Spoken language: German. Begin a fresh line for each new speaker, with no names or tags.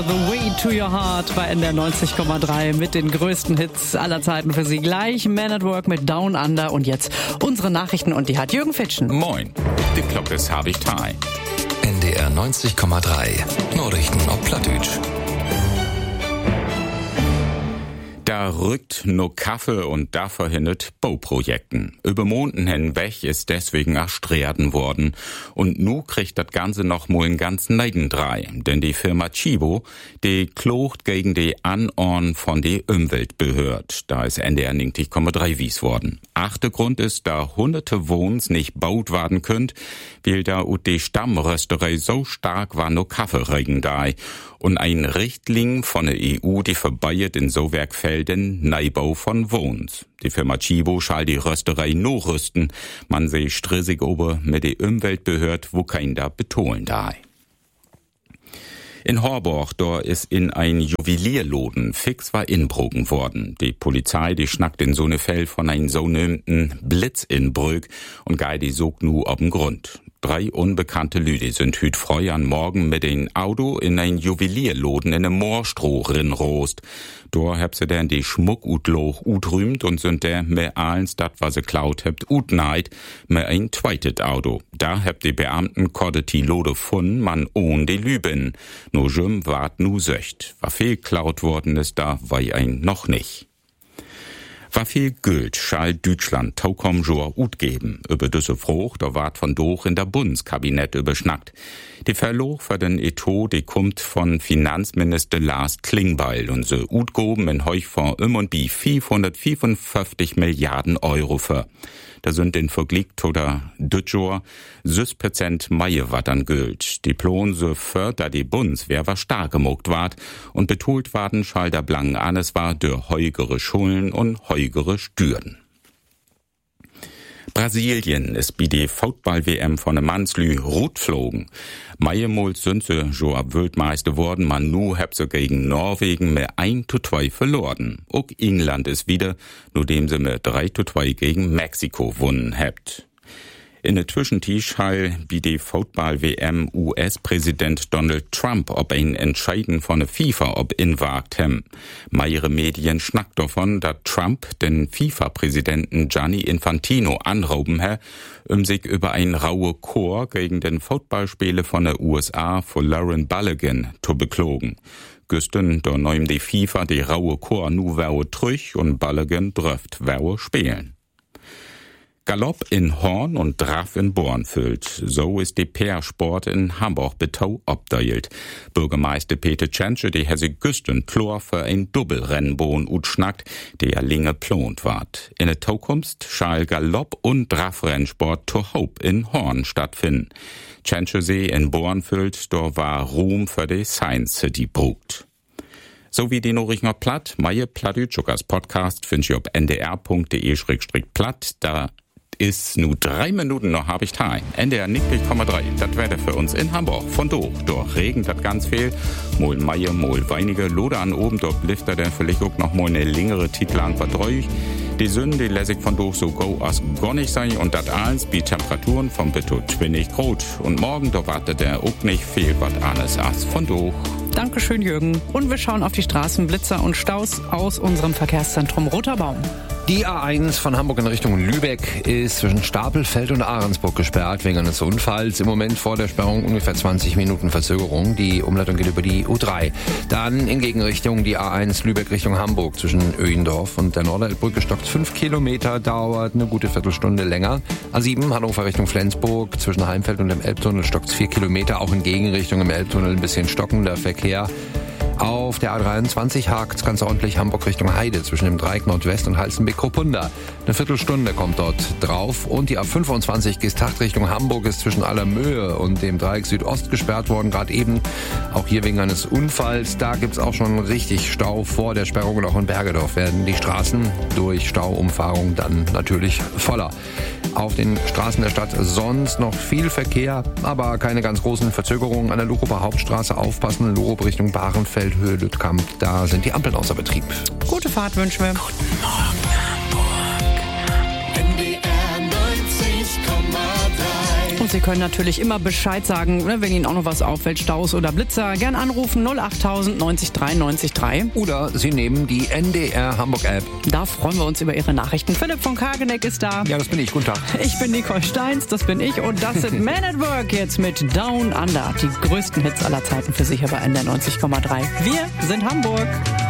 The Way to Your Heart bei NDR 90,3 mit den größten Hits aller Zeiten für Sie. Gleich Man at Work mit Down Under und jetzt unsere Nachrichten und die hat Jürgen Fitschen.
Moin, die Glocke ist habe ich Thai.
NDR 90,3 Nachrichten auf Plattdeutsch.
Da rückt nur Kaffee und da verhindert Bauprojekten. Über Monaten hinweg ist deswegen erstreben worden. Und nu kriegt das Ganze noch mal einen ganzen Neidendrei. Denn die Firma Tchibo, die klogt gegen die Anordnung von die Umweltbehörd. Da ist NDR 90,3 wies worden. Achter Grund ist, da hunderte Wohns nicht baut werden könnt, weil da ut die Stammrösterei so stark war nur Kaffeeregen da. Und ein Richtling von der EU, die verbeiert in so Werkfelden Neubau von Wohns. Die Firma Tchibo schall die Rösterei nur rüsten. Man seh strissig ober mit der Umweltbehörd, wo kein da betonen da. In Horborg, da ist in ein Juwelierladen fix war inbrochen worden. Die Polizei, die schnackt in so ne Fell von einem sogenannten Blitzinbrück und geht die sog nu ob'n Grund. 3 unbekannte Lüde sind hüt freu an Morgen mit ein Auto in ein Juwelierladen in einem Moorstroh rinrost. Da hab sie denn die Schmuck utloch utrümt und sind der mehr als dat, was sie klaut habt, utneid, mehr ein zweitet Auto. Da habt die Beamten kordet die Lode fun, man ohn die Lüben. No jüm wart nu söcht. Was viel klaut worden ist, da war ein noch nicht. War viel Geld schall Deutschland taukom Jour utgeben. Über diese Frucht, da ward von doch in der Bundeskabinett überschnackt. Die Verloch für den Etat, die kommt von Finanzminister Lars Klingbeil und so utgoben in Heuchfonds und bi 555 Milliarden Euro für. Da sind den Vergleich oder Dütjor 6% Meie wat an Geld. Die Plon so für, da die Bundeswehr war stark gemogt ward und betult warden schall der Blanken an, es war der heugere Schulden und heugere Stürden. Brasilien ist bei der Football-WM von der Mannslü rot flogen. Meiemol sind sie jo ab Weltmeister worden, man nu hab sie gegen Norwegen mit 1:2 verloren. Auch England ist wieder, nur dem sie mit 3:2 gegen Mexiko wunnen habt. In der Zwischentisch hall wie die Football-WM US-Präsident Donald Trump ob ein Entscheiden von der FIFA ob inwagt hem. Meire Medien schnackt davon, dass Trump den FIFA-Präsidenten Gianni Infantino anrauben sich über ein raue Chor gegen den Footballspiele von der USA von Lauren Balogun zu beklogen. Güsten, da neum die FIFA die raue Chor nu wäre trüch und Balogun dröft wäre spielen. Galopp in Horn und Draf in Bornfeld. So ist die Pärsport in Hamburg betau obdeilt. Bürgermeister Peter Tschentsche, die hesse Güsten Chlor für ein Doppelrennbohn utschnackt, der linge plont ward. In der Zukunft schall Galopp und Drafrennsport to Hope in Horn stattfinden. Tschentsche See in Bornfeld, da war Ruhm für die Science City brugt. So wie die Norichner Platt, Meie Plattdütschokers Podcast findest ihr auf ndr.de/platt. Da ist nu 3 Minuten noch hab ich Thai. NDR 90,3. Das wäre für uns in Hamburg. Von doch regnet das ganz viel. Mol Meie, mol weinige Lode an oben. Dort blifft er dann vielleicht auch noch mal eine längere Zeit lang verdreuig. Die Sünden, die lässig von doch so go as gar nicht sein. Und das alles wie Temperaturen vom Bitto 20 Grad. Und morgen, da wartet er auch nicht viel was anderes as von doch.
Dankeschön, Jürgen. Und wir schauen auf die Straßenblitzer und Staus aus unserem Verkehrszentrum Roter Baum.
Die A1 von Hamburg in Richtung Lübeck ist zwischen Stapelfeld und Ahrensburg gesperrt wegen eines Unfalls. Im Moment vor der Sperrung ungefähr 20 Minuten Verzögerung. Die Umleitung geht über die U3. Dann in Gegenrichtung die A1 Lübeck Richtung Hamburg zwischen Öhendorf und der Norderelbbrücke stockt 5 Kilometer, dauert eine gute Viertelstunde länger. A7 Hannover Richtung Flensburg zwischen Heimfeld und dem Elbtunnel stockt 4 Kilometer. Auch in Gegenrichtung im Elbtunnel ein bisschen stockender Verkehr. Auf der A23 hakt's ganz ordentlich Hamburg Richtung Heide zwischen dem Dreieck Nordwest und Halstenbeck-Kropunda. Eine Viertelstunde kommt dort drauf. Und die A25 Gestacht Richtung Hamburg ist zwischen Allermöhe und dem Dreieck Südost gesperrt worden, gerade eben. Auch hier wegen eines Unfalls. Da gibt's auch schon richtig Stau vor der Sperrung. Und auch in Bergedorf werden die Straßen durch Stauumfahrung dann natürlich voller. Auf den Straßen der Stadt sonst noch viel Verkehr, aber keine ganz großen Verzögerungen. An der Luruper Hauptstraße aufpassen, Lurup Richtung Bahrenfeld, Höhe Lüttkamp, da sind die Ampeln außer Betrieb.
Gute Fahrt wünschen wir.
Guten Morgen, Hamburg.
NDR 90,3.
Und Sie können natürlich immer Bescheid sagen, wenn Ihnen auch noch was auffällt, Staus oder Blitzer. Gern anrufen 08000 90 3 90 3.
Oder Sie nehmen die NDR Hamburg App.
Da freuen wir uns über Ihre Nachrichten. Philipp von Kageneck ist da.
Ja, das bin ich. Guten Tag.
Ich bin Nicole Steins, das bin ich. Und das sind Man at Work jetzt mit Down Under. Die größten Hits aller Zeiten für Sie hier bei NDR 90,3. Wir sind Hamburg.